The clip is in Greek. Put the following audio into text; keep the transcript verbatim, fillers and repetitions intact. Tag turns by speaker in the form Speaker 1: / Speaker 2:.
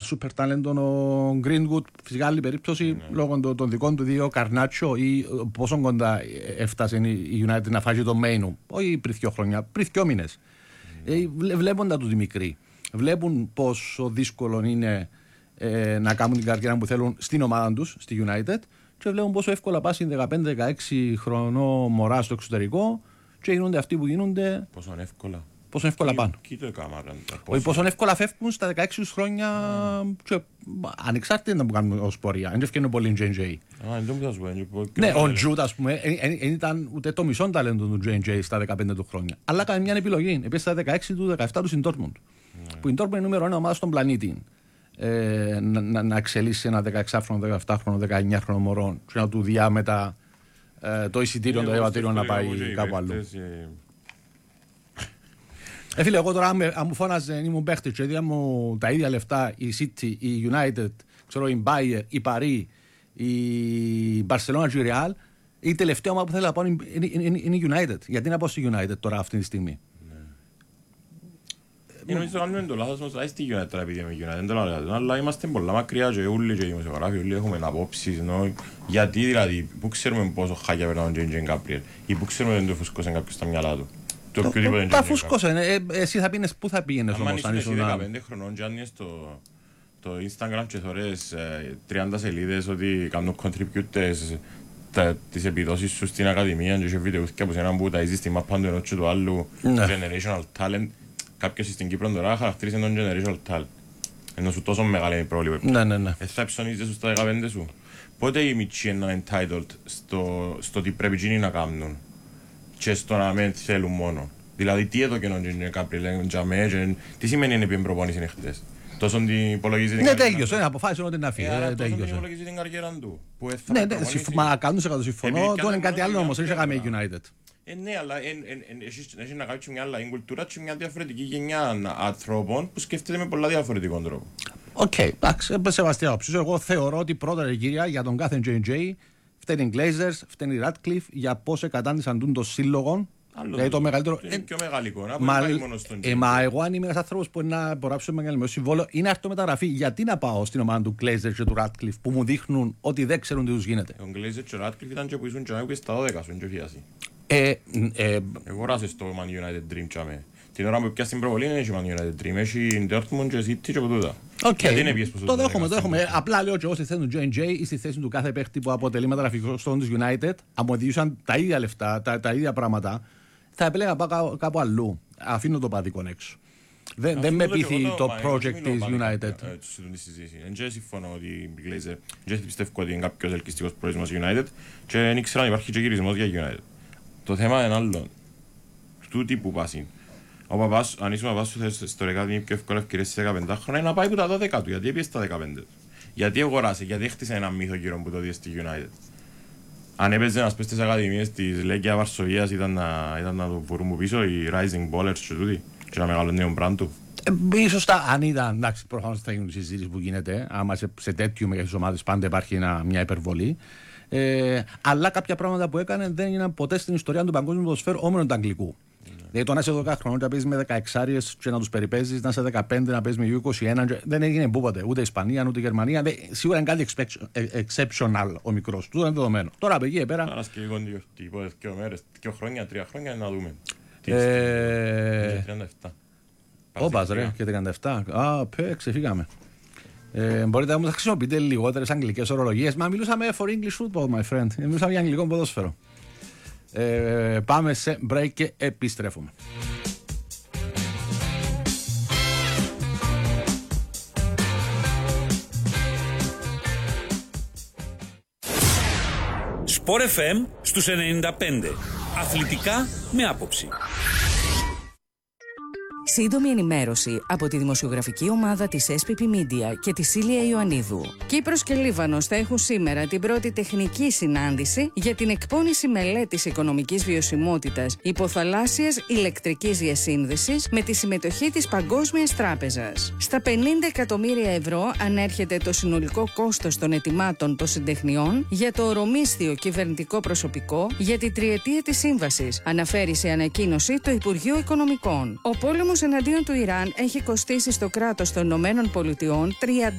Speaker 1: σούπερ ταλέντο ο Greenwood, φυσικά άλλη περίπτωση mm. λόγω των, των δικών του δύο Καρνάτσο ή πόσο κοντά έφτασε η United να φάγει το Μέινου. Όχι πριν δύο χρόνια, πριν δύο μήνες. Mm. Ε, βλέποντα του τη μικρή. Βλέπουν πόσο δύσκολο είναι ε, να κάνουν την καριέρα που θέλουν στην ομάδα τους, στη United, και βλέπουν πόσο εύκολα πάσει δεκαπέντε δεκαέξι χρονών μωρά στο εξωτερικό και γίνονται αυτοί που γίνονται.
Speaker 2: Πόσο εύκολα.
Speaker 1: Πόσο εύκολα πάνε. Όχι, πόσο εύκολα φεύγουν στα δεκαέξι τους χρόνια mm. και ανεξάρτητα να που κάνουν ως πορεία. Δεν ευκαιρνούν πολύ τζέι τζέι. Ναι, ο Τζούτ, ας πούμε, δεν ήταν ούτε το μισό ταλέντο του τζέι τζέι στα δεκαπέντε του χρόνια. Αλλά έκανε μια επιλογή. Επίσης στα δεκαέξι του, δεκαεπτά του στην Dortmund. Που η Dortmund είναι νούμερο ένα ομάδα στον πλανήτη. Ε, να, να, να εξελίσσει ένα δεκαεξάχρονο, δεκαεπτάχρονο, δεκαεννιάχρονο μωρό και να του διά μετά ε, το εισιτήριο, το διαβατήριο να πάει κάπου αλλού. Ε, φίλε, εγώ τώρα αν μου φώναζε, ήμουν παίχτης και έδια μου τα ίδια λεφτά η City, η United, ξέρω, η Bayer, η Paris, η Barcelona και η Real, η τελευταία ομάδα που θέλω να πάω είναι, είναι, είναι η United. Γιατί να πάω στη United τώρα αυτή τη στιγμή.
Speaker 2: Νομίζω ότι κάνουμε το λάθος μας, στη United τώρα επειδή είμαι United, δεν το λέω, αλλά είμαστε πολλά μακριά και όλοι και οι δημοσιογράφοι, όλοι έχουμε απόψεις, γιατί δηλαδή, πού ξέρουμε πόσο χάκια περνάνε τον Τζέιν Γκάμπριελ ή πού ξέρουμε ότι δεν το φουσκώσε κάποιος στα μυαλά του.
Speaker 1: Τα φουσκώσε, εσύ θα πήγαινες, πού θα πήγαινες όμως αν ήσουν
Speaker 2: δεκαπέντε χρονών και αν είσαι στο Instagram και θωρές τριάντα σελίδες ότι κάνουν contributors τις επιδόσεις σου στην ακαδημία και είχε βιντεούθηκια που σε έναν που ταΐζεις στη μάπα του ενός και του άλλου generational talent. Κάποιος στην Κύπρο τώρα χαρακτήρισε τον generational talent. Ενώ σου τόσο μεγάλη είναι η πρόβλημα.
Speaker 1: Ναι, ναι, ναι.
Speaker 2: Θα ψωνίζεις σου στα δεκαπέντε σου. Πότε οι μητσοί είναι entitled στο, στο τι πρέπει εκείνοι να κάνουν και στο να μην θέλουν μόνο. Δηλαδή τι εδώ και νον Γκάμπριελ τζαμέ, τι σημαίνει είναι ποιον προπόνηση χτες. Τόσο την υπολογίζει την καριέρα του.
Speaker 1: Ναι, τέλειωσε, αποφάσισε ότι να φύγει.
Speaker 2: Τόσο την υπολογίζει την καριέρα του.
Speaker 1: Ναι, μα κάνουν σε κάτω συμφωνώ, το είναι κάτι άλλο όμως, δεν είχε κάνει η United.
Speaker 2: Ε, ναι, αλλά έχει να κάνει μια άλλη κουλτούρα και μια διαφορετική γενιά ανθρώπων που σκέφτεται με πολλά διαφορετικό τρόπο.
Speaker 1: Οκ, εντάξει, σεβαστή άποψη. Εγώ θεωρώ ότι πρώτα κυρία για τον κάθε τζέι τζέι φταίνει οι Glazers, φταίνει οι Radcliffe για πώς εκατάντησαν τον σύλλογο. Δηλαδή το μεγαλύτερο.
Speaker 2: Είναι πιο μεγάλη εικόνα, που δεν πάει μόνο στον τζέι τζέι.
Speaker 1: Μα εγώ αν είμαι ένας άνθρωπος που να υπογράψω μεγαλύτερο συμβόλαιο, είναι αυτό μεταγραφή. Γιατί να πάω στην ομάδα του Glazers και του Radcliffe που μου δείχνουν ότι δεν ξέρουν τι τους γίνεται.
Speaker 2: Ο Glazers και ο Radcliffe ήταν και που ήσουν και στα δώδεκα σου, είναι και φιάση.
Speaker 1: Ε, ε,
Speaker 2: εγώ ράσες το Man United Dream τσάμε. Την ώρα που πιάσει την προβολή είναι έχει Man United Dream, έχει Dortmund και City και από τούτα.
Speaker 1: Οκ, το δέχομαι, το δέχομαι. Απλά λέω και εγώ στη θέση του τζέι τζέι ή στη θέση του κάθε παίχτη που αποτελεί μεταγραφικό στον της United, αν μου οδηγούσαν τα ίδια λεφτά, τα, τα ίδια πράγματα, θα επέλεγα πάω κάπου αλλού. Αφήνω το παδικό έξω. Δεν, δεν με πείθει το, το project της United.
Speaker 2: Δεν συμφωνώ ότι η Glazer, δεν πιστεύω ότι είναι κάποιος ελκυστικός προορισμός United και δεν ήξερα αν υπάρχει και γυρισμός για United. Το θέμα είναι άλλο. Τούτοι που πάσουν. Ο παπάς, αν είσαι ο παπάς σου θες στο ρεκάτι είναι πιο εύκολο ευκαιρίες στις δεκαπέντε χρόνια να πάει από τα δώδεκα του. Γιατί έπιες στα δεκαπέντε του. Γιατί αγοράσει, γιατί έχτισε ένα μύθο γύρω που το δει στη United. Αν έπαιζε να σπες στις ακαδημίες της Λέγκια Βαρσοβίας ήταν να, ήταν να το βρουν πίσω οι Rising Ballers και τούτοι και να μεγαλώνει τον brand του.
Speaker 1: Ε, ίσως τα, αν ήταν, εντάξει, προφανώς θα γίνουν συζήτηση που γίνεται, άμα σε, σε τέτοιου μεγάλες ομάδες πάντα υπάρχει ένα, μια υπερβολή. Ε, αλλά κάποια πράγματα που έκανε δεν έγιναν ποτέ στην ιστορία του παγκόσμιου ποδοσφαίρου όμοιρων του Αγγλικού. Mm. Δηλαδή το να είσαι δώδεκα χρονών και να παίζεις με δεκαεξάριες και να τους περιπέζεις, να είσαι δεκαπέντε να παίζεις με γιου είκοσι ένα, δεν έγινε πούποτε ούτε Ισπανία ούτε Γερμανία. Δε, σίγουρα είναι κάτι exceptional ο μικρός του, είναι δεδομένο. Τώρα από εκεί πέρα.
Speaker 2: Άρα και εγώ δύο μέρες, δύο χρόνια, τρία χρόνια να δούμε.
Speaker 1: Ε...
Speaker 2: τριάντα επτά.
Speaker 1: Όπα ρε, και τριάντα επτά. Α, πέ, ξεφύγαμε. Ε, μπορείτε όμως να χρησιμοποιείτε λιγότερες αγγλικές ορολογίες. Μα μιλούσαμε for English football, my friend. Μιλούσαμε για αγγλικό ποδόσφαιρο. Ε, πάμε σε break και επιστρέφουμε.
Speaker 3: Sport εφ εμ στους ενενήντα πέντε. Αθλητικά με άποψη.
Speaker 4: Σύντομη ενημέρωση από τη δημοσιογραφική ομάδα της ες πι πι Media και τη Σίλια Ιωαννίδου. Κύπρος και Λίβανος θα έχουν σήμερα την πρώτη τεχνική συνάντηση για την εκπόνηση μελέτης οικονομικής βιωσιμότητας υποθαλάσσιας ηλεκτρικής διασύνδεσης με τη συμμετοχή της Παγκόσμιας Τράπεζας. Στα πενήντα εκατομμύρια ευρώ ανέρχεται το συνολικό κόστος των ετοιμάτων των συντεχνιών για το ορομίσθιο κυβερνητικό προσωπικό για τη τριετία της σύμβασης, αναφέρει σε ανακοίνωση το Υπουργείο Οικονομικών. Ο πόλεμος εναντίον του Ιράν έχει κοστίσει στο κράτος των Ηνωμένων Πολιτειών